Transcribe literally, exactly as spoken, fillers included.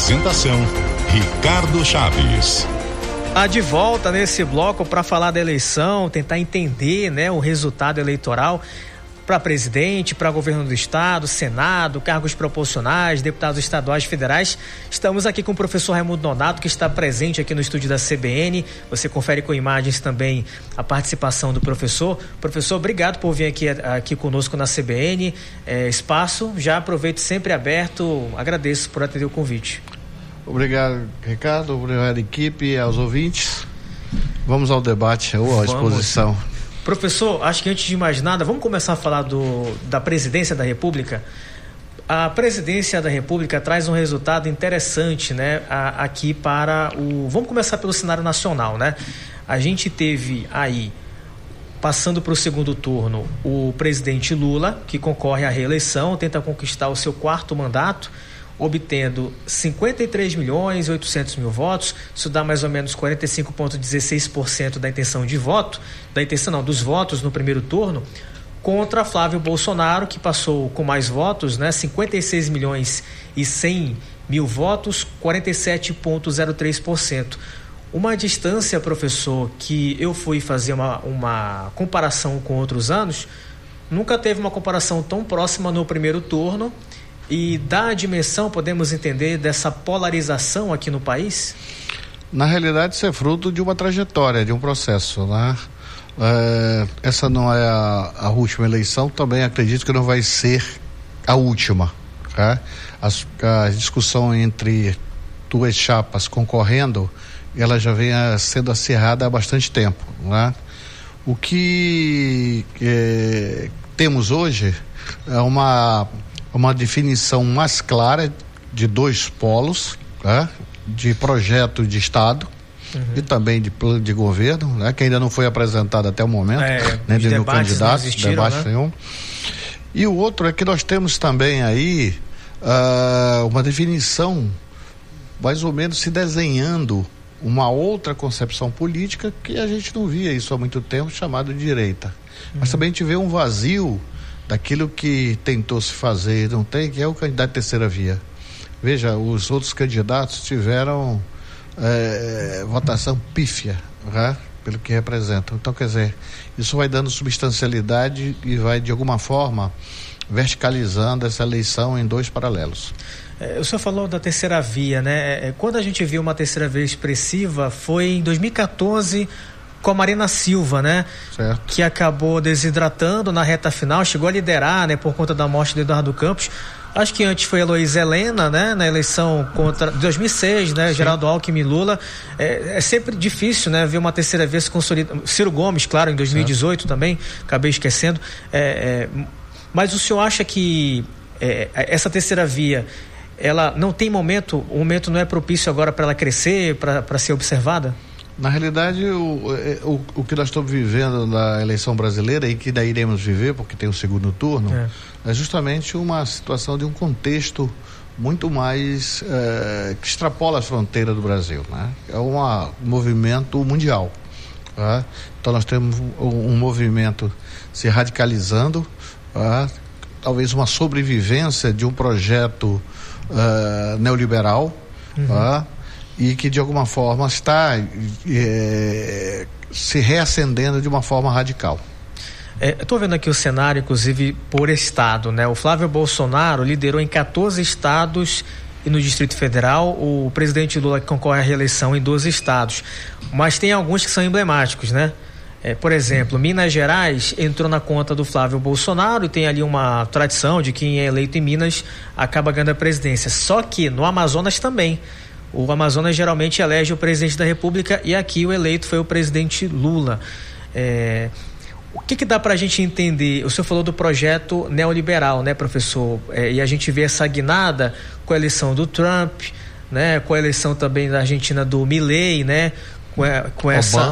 Apresentação: Ricardo Chaves. Ah, de volta nesse bloco para falar da eleição, tentar entender, né, o resultado eleitoral para presidente, para governo do estado, senado, cargos proporcionais, deputados estaduais, federais. Estamos aqui com o professor Raimundo Nonato, que está presente aqui no estúdio da C B N. Você confere com imagens também a participação do professor. Professor, obrigado por vir aqui, aqui conosco na C B N. É, espaço, já aproveito, sempre aberto. Agradeço por atender o convite. Obrigado, Ricardo. Obrigado, equipe, aos ouvintes. Vamos ao debate ou à exposição. Professor, acho que antes de mais nada, vamos começar a falar do, da presidência da República. A presidência da República traz um resultado interessante, né, a, aqui para o... Vamos começar pelo cenário nacional, né? A gente teve aí, passando para o segundo turno, o presidente Lula, que concorre à reeleição, tenta conquistar o seu quarto mandato, obtendo cinquenta e três milhões e oitocentos mil votos. Isso dá mais ou menos quarenta e cinco vírgula dezesseis por cento da intenção de voto, da intenção não, dos votos no primeiro turno, contra Flávio Bolsonaro, que passou com mais votos, né, cinquenta e seis milhões e cem mil votos, quarenta e sete vírgula zero três por cento. Uma distância, professor, que eu fui fazer uma, uma comparação com outros anos, nunca teve uma comparação tão próxima no primeiro turno. E da dimensão, podemos entender, dessa polarização aqui no país? Na realidade, isso é fruto de uma trajetória, de um processo, né? É, essa não é a, a última eleição, também acredito que não vai ser a última, tá? As, a discussão entre duas chapas concorrendo, ela já vem sendo acirrada há bastante tempo, né? O que é, temos hoje é uma... uma definição mais clara de dois polos, né, de projeto de Estado, uhum, e também de plano de governo, né, que ainda não foi apresentado até o momento, é, nem de nenhum candidato, debate, né? nenhum. E o outro é que nós temos também aí uh, uma definição mais ou menos se desenhando uma outra concepção política que a gente não via isso há muito tempo, chamado de direita. Uhum. Mas também a gente vê um vazio daquilo que tentou se fazer, não tem, que é o candidato de terceira via. Veja, os outros candidatos tiveram é, votação pífia, né, pelo que representam. Então, quer dizer, isso vai dando substancialidade e vai, de alguma forma, verticalizando essa eleição em dois paralelos. É, o senhor falou da terceira via, né? É, quando a gente viu uma terceira via expressiva foi em dois mil e quatorze, com a Marina Silva, né? Certo. Que acabou desidratando na reta final, chegou a liderar, né, por conta da morte de Eduardo Campos. Acho que antes foi Heloísa Helena, né, na eleição contra dois mil e seis, né, sim, Geraldo Alckmin e Lula. É, é sempre difícil, né, ver uma terceira vez se consolidar. Ciro Gomes, claro, em dois mil e dezoito, certo, também, acabei esquecendo. É, é, mas o senhor acha que é, essa terceira via, ela não tem momento, o momento não é propício agora para ela crescer, para ser observada? Na realidade, o, o, o que nós estamos vivendo na eleição brasileira, e que daí iremos viver, porque tem o segundo turno, é, é justamente uma situação de um contexto muito mais é, que extrapola as fronteiras do Brasil, né? É uma, um movimento mundial, tá? Então nós temos um, um movimento se radicalizando, tá? Talvez uma sobrevivência de um projeto uh, neoliberal, uhum, tá? E que de alguma forma está é, se reacendendo de uma forma radical. É, eu estou vendo aqui o cenário, inclusive, por estado, né? O Flávio Bolsonaro liderou em quatorze estados e no Distrito Federal, o presidente Lula que concorre à reeleição em doze estados. Mas tem alguns que são emblemáticos, né? É, por exemplo, Minas Gerais entrou na conta do Flávio Bolsonaro e tem ali uma tradição de quem é eleito em Minas acaba ganhando a presidência. Só que no Amazonas também. O Amazonas geralmente elege o presidente da República e aqui o eleito foi o presidente Lula. É, o que que dá para a gente entender? O senhor falou do projeto neoliberal, né, professor? É, e a gente vê essa guinada com a eleição do Trump, né, com a eleição também da Argentina do Milei, né, com, a, com essa...